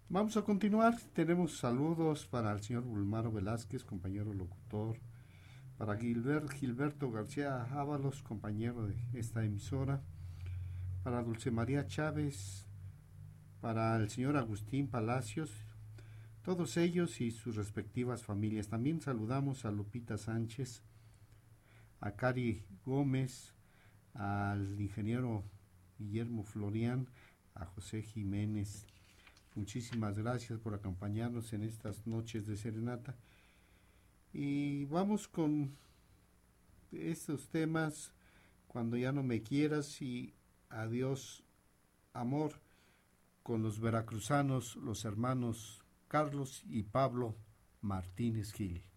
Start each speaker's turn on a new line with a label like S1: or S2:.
S1: Vamos a continuar. Tenemos saludos para el señor Bulmaro Velázquez, compañero locutor, para Gilberto García Ábalos, compañero de esta emisora, para Dulce María Chávez, para el señor Agustín Palacios, todos ellos y sus respectivas familias. También saludamos a Lupita Sánchez, a Cari Gómez, al ingeniero Guillermo Florian, a José Jiménez. Muchísimas gracias por acompañarnos en estas noches de serenata. Y vamos con estos temas, Cuando ya no me quieras y Adiós amor, con los veracruzanos, los hermanos Carlos y Pablo Martínez Gil.